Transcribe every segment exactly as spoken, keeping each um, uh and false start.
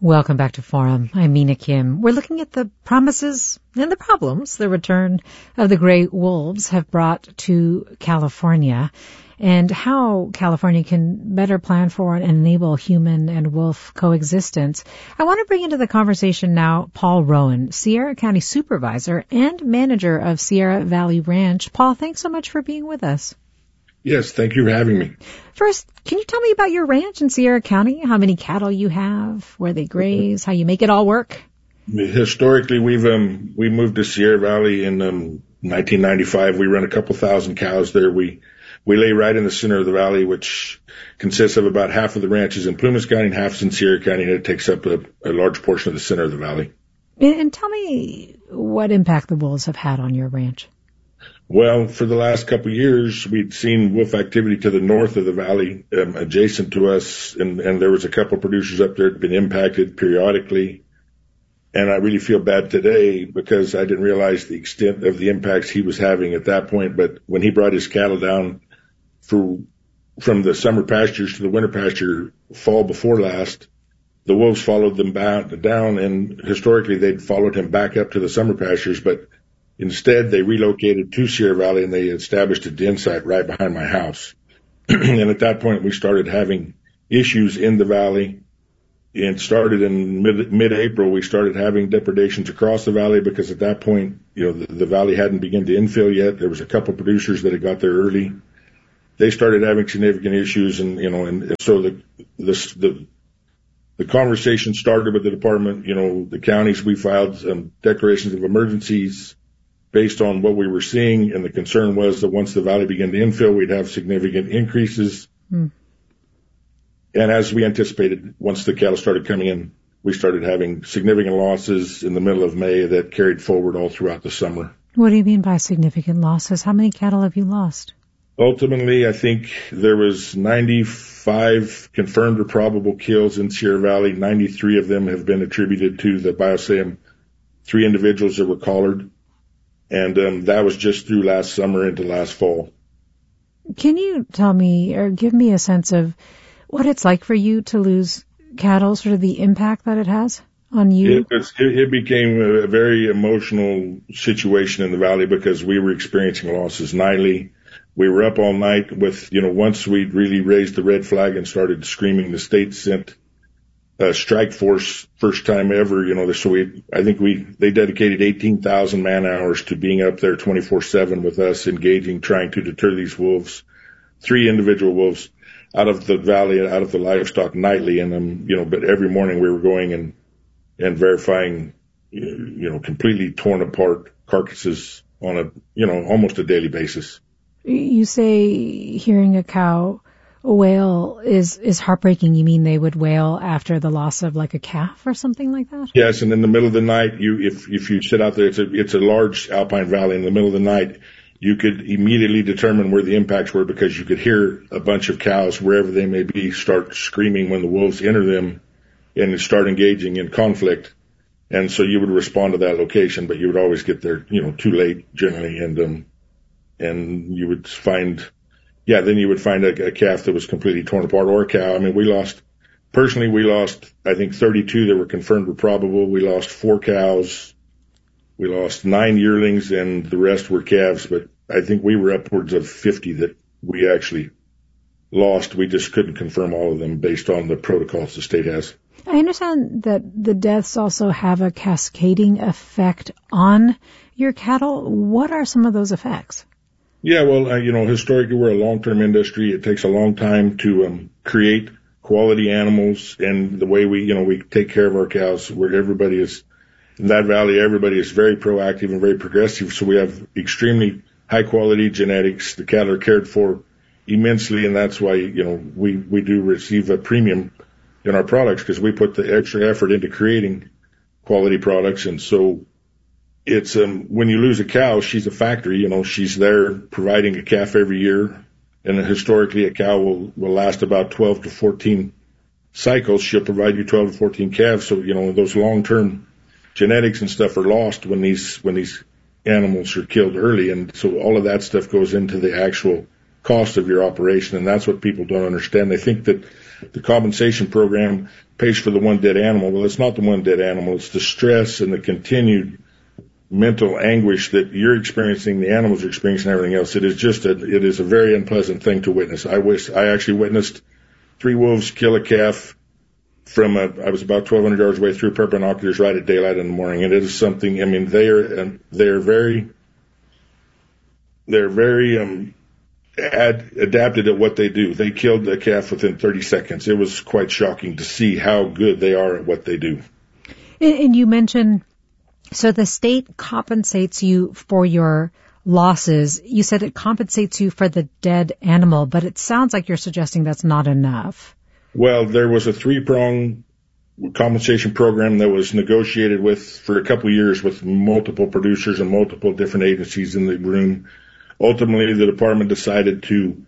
Welcome back to Forum. I'm Mina Kim. We're looking at the promises and the problems the return of the gray wolves have brought to California, and how California can better plan for and enable human and wolf coexistence. I want to bring into the conversation now Paul Rowan, Sierra County Supervisor and Manager of Sierra Valley Ranch. Paul, thanks so much for being with us. Yes, thank you for having me. First, can you tell me about your ranch in Sierra County? How many cattle you have, where they graze, how you make it all work? Historically, we've um we moved to Sierra Valley in um nineteen ninety-five. We run a couple thousand cows there. We we lay right in the center of the valley, which consists of about half of the ranches in Plumas County and half in Sierra County, and it takes up a, a large portion of the center of the valley. And, and tell me what impact the wolves have had on your ranch. Well, for the last couple of years, we'd seen wolf activity to the north of the valley, um, adjacent to us, and, and there was a couple of producers up there that had been impacted periodically. And I really feel bad today because I didn't realize the extent of the impacts he was having at that point. But when he brought his cattle down for, from the summer pastures to the winter pasture fall before last, the wolves followed them back, down, and historically they'd followed him back up to the summer pastures, but instead, they relocated to Sierra Valley and they established a den site right behind my house. And at that point, we started having issues in the valley. And started in mid, mid-April, we started having depredations across the valley because at that point, you know, the, the valley hadn't begun to infill yet. There was a couple of producers that had got there early. They started having significant issues, and you know, and so the the the, the conversation started with the department. You know, the counties, we filed some declarations of emergencies based on what we were seeing, and the concern was that once the valley began to infill, we'd have significant increases. Hmm. And as we anticipated, once the cattle started coming in, we started having significant losses in the middle of May that carried forward all throughout the summer. What do you mean by significant losses? How many cattle have you lost? Ultimately, I think there was ninety-five confirmed or probable kills in Sierra Valley. ninety-three of them have been attributed to the Biosam, three individuals that were collared. And um, that was just through last summer into last fall. Can you tell me or give me a sense of what it's like for you to lose cattle, sort of the impact that it has on you? It, was, it, it became a very emotional situation in the valley because we were experiencing losses nightly. We were up all night with, you know, once we'd really raised the red flag and started screaming, the state sent Uh, strike force, first time ever, you know, so we, I think we, they dedicated eighteen thousand man hours to being up there twenty-four seven with us, engaging, trying to deter these wolves, three individual wolves out of the valley, out of the livestock nightly. And, um, you know, but every morning we were going and, and verifying, you know, completely torn apart carcasses on a, you know, almost a daily basis. You say hearing a cow wail is, is heartbreaking. You mean they would wail after the loss of like a calf or something like that? Yes. And in the middle of the night, you, if, if you sit out there, it's a, it's a large alpine valley. In the middle of the night, you could immediately determine where the impacts were because you could hear a bunch of cows, wherever they may be, start screaming when the wolves enter them and start engaging in conflict. And so you would respond to that location, but you would always get there, you know, too late generally. And, um, and you would find, Yeah, then you would find a, a calf that was completely torn apart, or a cow. I mean, we lost, personally, we lost, I think, thirty-two that were confirmed or probable. We lost four cows. We lost nine yearlings, and the rest were calves. But I think we were upwards of fifty that we actually lost. We just couldn't confirm all of them based on the protocols the state has. I understand that the deaths also have a cascading effect on your cattle. What are some of those effects? Yeah, well, uh, you know, historically we're a long-term industry. It takes a long time to um, create quality animals, and the way we, you know, we take care of our cows, where everybody is, in that valley, everybody is very proactive and very progressive. So we have extremely high-quality genetics. The cattle are cared for immensely, and that's why, you know, we, we do receive a premium in our products because we put the extra effort into creating quality products. And so it's, um, when you lose a cow, she's a factory, you know, she's there providing a calf every year. And historically, a cow will, will last about twelve to fourteen cycles. She'll provide you twelve to fourteen calves. So, you know, those long-term genetics and stuff are lost when these, when these animals are killed early. And so all of that stuff goes into the actual cost of your operation. And that's what people don't understand. They think that the compensation program pays for the one dead animal. Well, it's not the one dead animal. It's the stress and the continued mental anguish that you're experiencing, the animals are experiencing, and everything else. It is just a, it is a very unpleasant thing to witness. I wish, I actually witnessed three wolves kill a calf from a, I was about twelve hundred yards away through pair of binoculars right at daylight in the morning. And it is something, I mean, they are, they're very, they're very, um, ad, adapted at what they do. They killed the calf within thirty seconds. It was quite shocking to see how good they are at what they do. And, and you mentioned, so the state compensates you for your losses. You said it compensates you for the dead animal, but it sounds like you're suggesting that's not enough. Well, there was a three-prong compensation program that was negotiated with for a couple of years with multiple producers and multiple different agencies in the room. Ultimately, the department decided to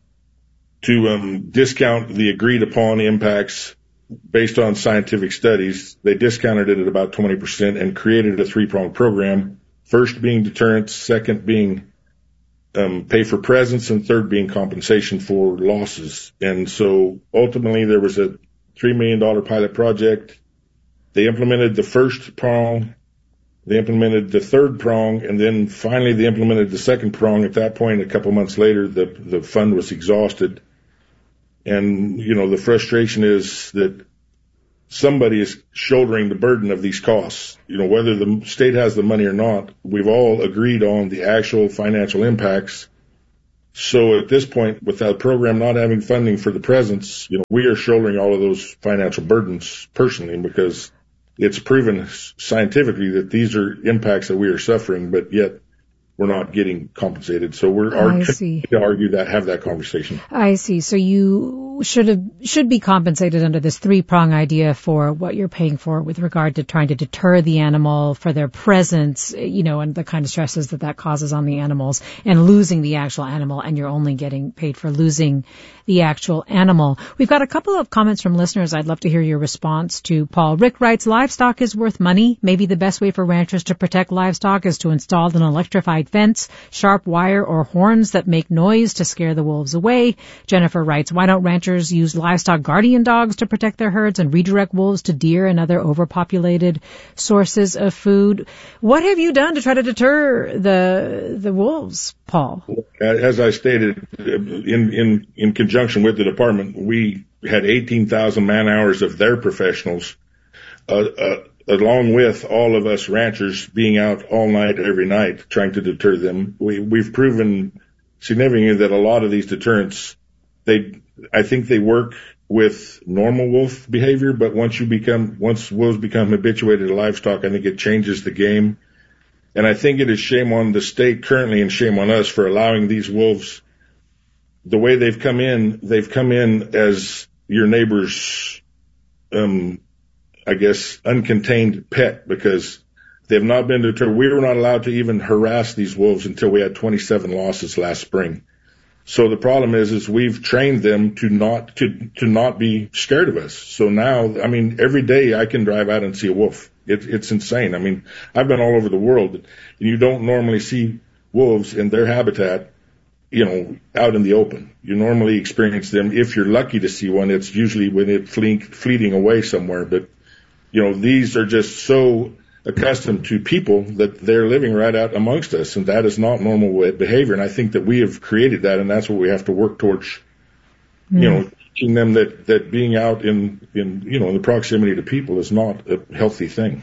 to um, discount the agreed-upon impacts based on scientific studies. They discounted it at about twenty percent and created a three-pronged program, first being deterrence, second being um, pay for presence, and third being compensation for losses. And so ultimately there was a three million dollars pilot project. They implemented the first prong, they implemented the third prong, and then finally they implemented the second prong. At that point, a couple months later, the, the fund was exhausted. And, you know, the frustration is that somebody is shouldering the burden of these costs. You know, whether the state has the money or not, we've all agreed on the actual financial impacts. So at this point, with that program not having funding for the presence, you know, we are shouldering all of those financial burdens personally, because it's proven scientifically that these are impacts that we are suffering, but yet we're not getting compensated. So we're I see. to argue that, have that conversation. I see. So you should have, should be compensated under this three-prong idea for what you're paying for with regard to trying to deter the animal for their presence, you know, and the kind of stresses that that causes on the animals, and losing the actual animal, and you're only getting paid for losing the actual animal. We've got a couple of comments from listeners. I'd love to hear your response to Paul. Rick writes, livestock is worth money. Maybe the best way for ranchers to protect livestock is to install an electrified fence, sharp wire, or horns that make noise to scare the wolves away. Jennifer writes, why don't ranchers use livestock guardian dogs to protect their herds and redirect wolves to deer and other overpopulated sources of food? What have you done to try to deter the the wolves, Paul? As I stated, in in in conjunction with the department, we had eighteen thousand man hours of their professionals, uh, uh, along with all of us ranchers being out all night, every night, trying to deter them. We, we've proven significantly that a lot of these deterrents, they, I think they work with normal wolf behavior, but once you become, once wolves become habituated to livestock, I think it changes the game. And I think it is shame on the state currently and shame on us for allowing these wolves, the way they've come in, they've come in as your neighbor's, um, I guess, uncontained pet, because they have not been deterred. We were not allowed to even harass these wolves until we had twenty-seven losses last spring. So the problem is, is we've trained them to not, to, to not be scared of us. So now, I mean, every day I can drive out and see a wolf. It, it's insane. I mean, I've been all over the world, and you don't normally see wolves in their habitat, you know, out in the open. You normally experience them. If you're lucky to see one, it's usually when it's fleeing, fleeting away somewhere. But you know, these are just so accustomed to people that they're living right out amongst us, and that is not normal behavior. And I think that we have created that, and that's what we have to work towards, mm. you know, teaching them that, that being out in, in, you know, in the proximity to people is not a healthy thing.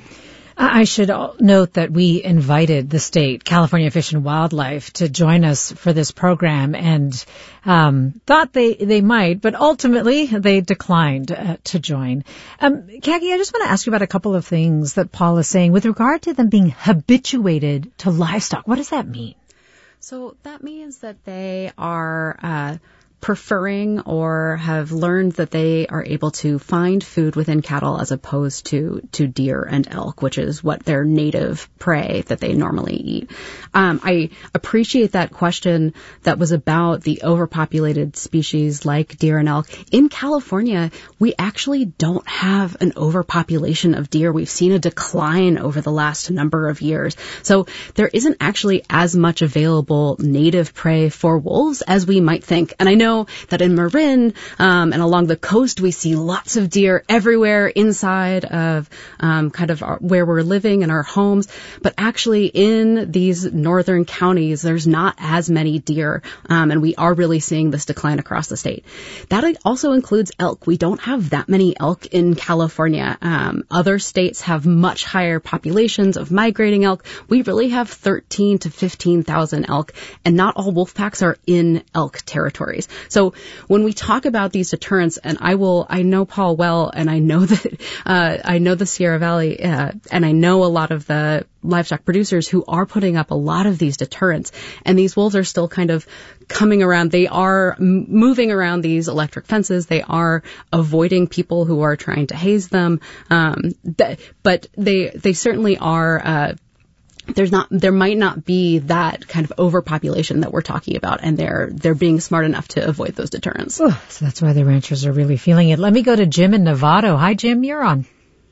I should note that we invited the state, California Fish and Wildlife, to join us for this program, and um, thought they, they might, but ultimately they declined uh, to join. Um, Kaki, I just want to ask you about a couple of things that Paul is saying with regard to them being habituated to livestock. What does that mean? So that means that they are uh preferring or have learned that they are able to find food within cattle as opposed to, to deer and elk, which is what their native prey that they normally eat. Um, I appreciate that question that was about the overpopulated species like deer and elk. In California, we actually don't have an overpopulation of deer. We've seen a decline over the last number of years. So there isn't actually as much available native prey for wolves as we might think. And I know know that in Marin um, and along the coast, we see lots of deer everywhere inside of um, kind of our, where we're living in our homes. But actually in these northern counties, there's not as many deer, um, and we are really seeing this decline across the state. That also includes elk. We don't have that many elk in California. Um, other states have much higher populations of migrating elk. We really have thirteen to fifteen thousand elk, and not all wolf packs are in elk territories. So when we talk about these deterrents, and I will, I know Paul well, and I know that, uh, I know the Sierra Valley, uh, and I know a lot of the livestock producers who are putting up a lot of these deterrents, and these wolves are still kind of coming around. They are m- moving around these electric fences. They are avoiding people who are trying to haze them. Um, th- but they, they certainly are, uh, there's not, there might not be that kind of overpopulation that we're talking about, and they're, they're being smart enough to avoid those deterrents. Oh, so that's why the ranchers are really feeling it. Let me go to Jim in Novato. Hi, Jim, you're on.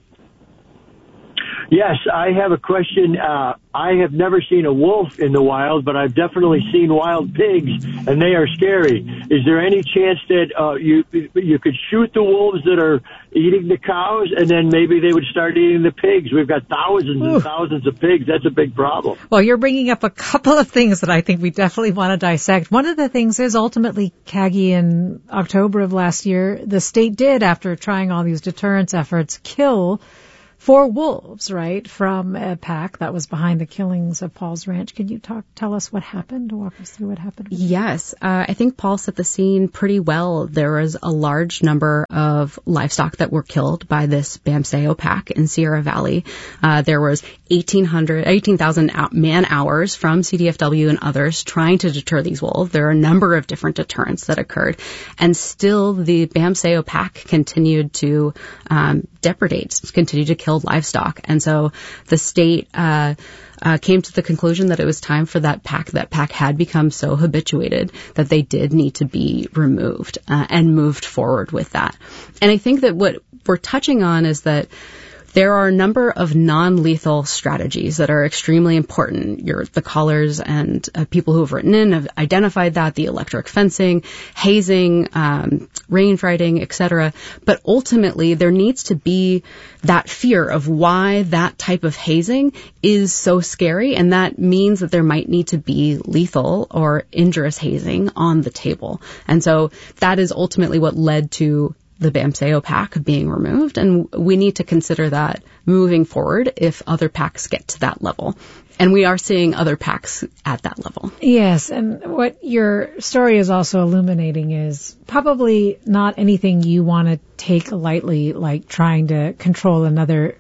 Yes, I have a question. Uh, I have never seen a wolf in the wild, but I've definitely seen wild pigs, and they are scary. Is there any chance that uh, you you could shoot the wolves that are eating the cows, and then maybe they would start eating the pigs? We've got thousands Ooh. and thousands of pigs. That's a big problem. Well, you're bringing up a couple of things that I think we definitely want to dissect. One of the things is ultimately, Caggie, in October of last year, the state did, after trying all these deterrence efforts, kill four wolves, right, from a pack that was behind the killings of Paul's ranch. Could you talk, tell us what happened? Walk us through what happened? Yes, uh, I think Paul set the scene pretty well. There was a large number of livestock that were killed by this Bamseo pack in Sierra Valley. Uh, there was eighteen hundred, eighteen thousand man hours from C D F W and others trying to deter these wolves. There are a number of different deterrents that occurred, and still the Bamseo pack continued to um, depredate, continued to kill livestock. And so the state uh, uh came to the conclusion that it was time for that pack. That pack had become so habituated that they did need to be removed, uh, and moved forward with that. And I think that what we're touching on is that there are a number of non-lethal strategies that are extremely important. Your, the callers and uh, people who have written in have identified that, the electric fencing, hazing, um, range riding, et cetera. But ultimately, there needs to be that fear of why that type of hazing is so scary, and that means that there might need to be lethal or injurious hazing on the table. And so that is ultimately what led to the Bamseo pack being removed, and we need to consider that moving forward if other packs get to that level. And we are seeing other packs at that level. Yes, and what your story is also illuminating is probably not anything you want to take lightly, like trying to control another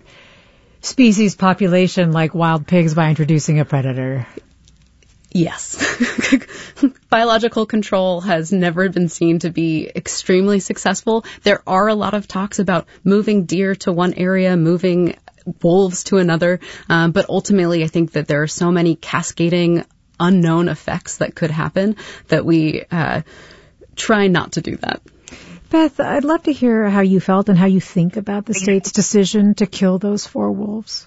species population like wild pigs by introducing a predator. Yes. Biological control has never been seen to be extremely successful. There are a lot of talks about moving deer to one area, moving wolves to another, um, but ultimately I think that there are so many cascading unknown effects that could happen that we uh, try not to do that. Beth, I'd love to hear how you felt and how you think about the state's decision to kill those four wolves.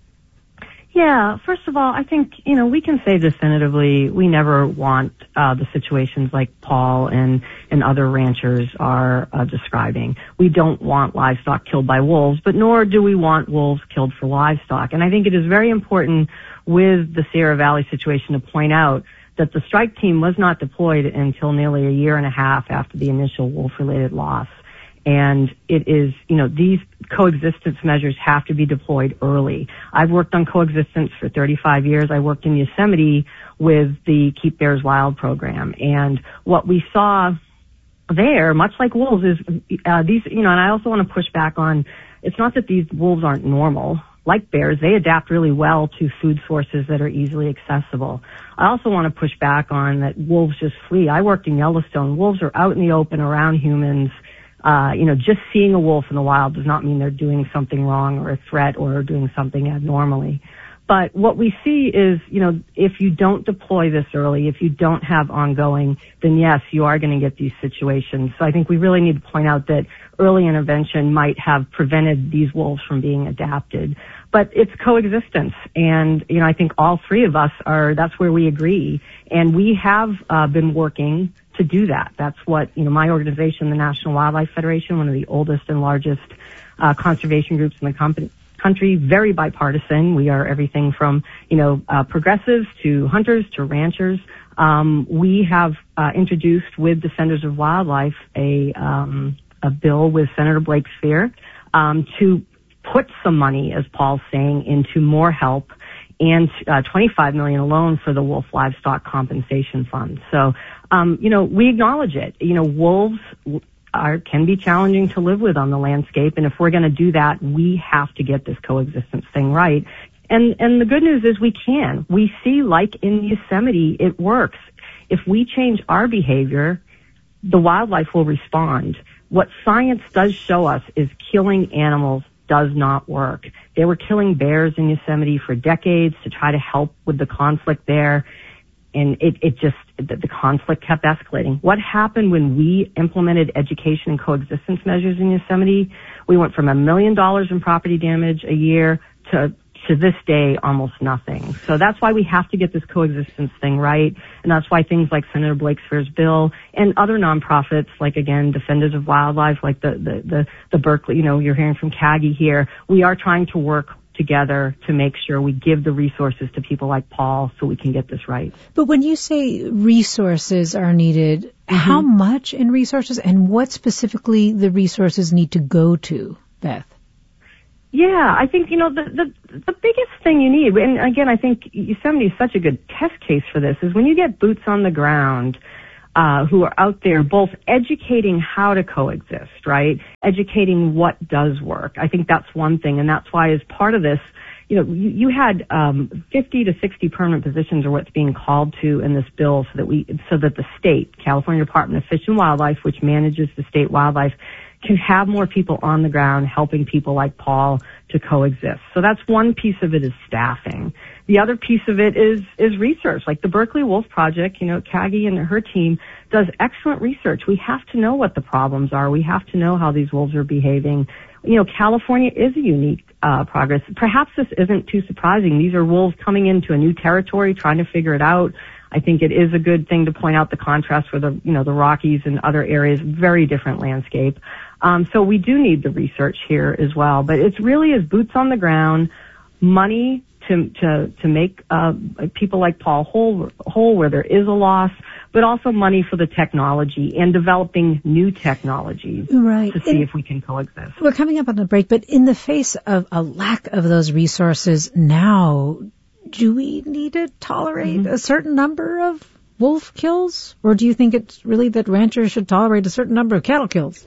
Yeah, first of all, I think, you know, we can say definitively we never want uh, the situations like Paul and, and other ranchers are uh, describing. We don't want livestock killed by wolves, but nor do we want wolves killed for livestock. And I think it is very important with the Sierra Valley situation to point out that the strike team was not deployed until nearly a year and a half after the initial wolf-related loss. And it is, you know, these coexistence measures have to be deployed early. I've worked on coexistence for thirty-five years. I worked in Yosemite with the Keep Bears Wild program. And what we saw there, much like wolves, is uh, these, you know, and I also want to push back on, it's not that these wolves aren't normal. Like bears, they adapt really well to food sources that are easily accessible. I also want to push back on that wolves just flee. I worked in Yellowstone. Wolves are out in the open around humans. Uh, you know, just seeing a wolf in the wild does not mean they're doing something wrong or a threat or doing something abnormally. But what we see is, you know, if you don't deploy this early, if you don't have ongoing, then yes, you are going to get these situations. So I think we really need to point out that early intervention might have prevented these wolves from being adapted. But it's coexistence. And, you know, I think all three of us are, that's where we agree. And we have uh, been working to do that. That's what, you know, my organization, the National Wildlife Federation, one of the oldest and largest uh, conservation groups in the company, country, very bipartisan. We are everything from, you know, uh, progressives to hunters to ranchers. Um, we have uh, introduced with Defenders of Wildlife a um, a bill with Senator Blake Sphere um, to put some money, as Paul's saying, into more help, and uh, twenty-five million dollars alone for the Wolf Livestock Compensation Fund. So, um, you know, we acknowledge it. You know, wolves are can be challenging to live with on the landscape, and if we're going to do that, we have to get this coexistence thing right. And and the good news is we can. We see, like in Yosemite, it works. If we change our behavior, the wildlife will respond. What science does show us is killing animals does not work. They were killing bears in Yosemite for decades to try to help with the conflict there, and it, it just, the, the conflict kept escalating. What happened when we implemented education and coexistence measures in Yosemite? We went from a million dollars in property damage a year to to this day, almost nothing. So that's why we have to get this coexistence thing right, and that's why things like Senator Blake Sphere's bill and other nonprofits, like, again, Defenders of Wildlife, like the, the, the, the Berkeley, you know, you're hearing from CAGI here, we are trying to work together to make sure we give the resources to people like Paul so we can get this right. But when you say resources are needed, mm-hmm. how much in resources, and what specifically the resources need to go to, Beth? Yeah, I think, you know, the, the, the biggest thing you need, and again, I think Yosemite is such a good test case for this, is when you get boots on the ground, uh, who are out there both educating how to coexist, right? Educating what does work. I think that's one thing, and that's why as part of this, you know, you, you had, um, fifty to sixty permanent positions are what's being called to in this bill so that we, so that the state, California Department of Fish and Wildlife, which manages the state wildlife, can have more people on the ground helping people like Paul to coexist. So that's one piece of it, is staffing. The other piece of it is is research. Like the Berkeley Wolf Project, you know, CAGI and her team does excellent research. We have to know what the problems are. We have to know how these wolves are behaving. You know, California is a unique uh progress. Perhaps this isn't too surprising. These are wolves coming into a new territory, trying to figure it out. I think it is a good thing to point out the contrast with the, you know, the Rockies and other areas, very different landscape. Um, so we do need the research here as well, but it's really is boots on the ground, money to, to, to make, uh, people like Paul whole, whole where there is a loss, but also money for the technology and developing new technologies right. to see and if we can coexist. We're coming up on a break, but in the face of a lack of those resources now, do we need to tolerate mm-hmm. a certain number of wolf kills? Or do you think it's really that ranchers should tolerate a certain number of cattle kills?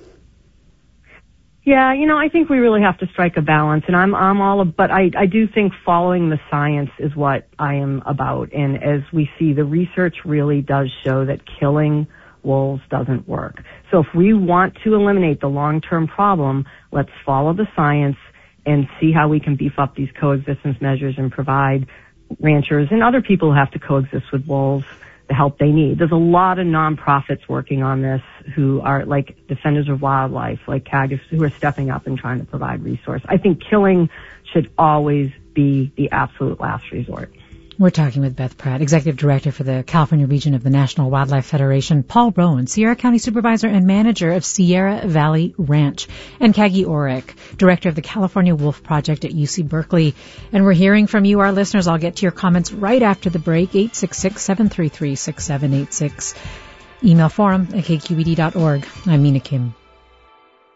Yeah, you know, I think we really have to strike a balance, and I'm, I'm all, but I, I do think following the science is what I am about. And as we see, the research really does show that killing wolves doesn't work. So if we want to eliminate the long-term problem, let's follow the science and see how we can beef up these coexistence measures and provide ranchers and other people who have to coexist with wolves the help they need. There's a lot of nonprofits working on this who are like Defenders of Wildlife, like CAGI, who are stepping up and trying to provide resource. I think killing should always be the absolute last resort. We're talking with Beth Pratt, Executive Director for the California region of the National Wildlife Federation, Paul Rowan, Sierra County Supervisor and Manager of Sierra Valley Ranch, and Kagi Orrick, Director of the California Wolf Project at U C Berkeley. And we're hearing from you, our listeners. I'll get to your comments right after the break, eight six six, seven three three, six seven eight six. Email forum at k q e d dot org. I'm Mina Kim.